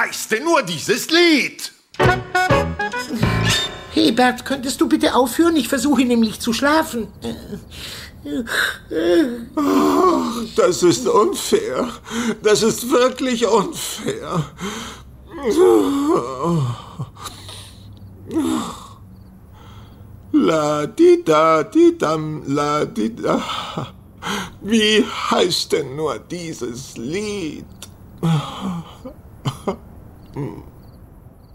heißt denn nur dieses Lied? Hey Bert, könntest du bitte aufhören? Ich versuche nämlich zu schlafen. Das ist unfair. Das ist wirklich unfair. La-di-da-di-dam, la-di-da. Wie heißt denn nur dieses Lied?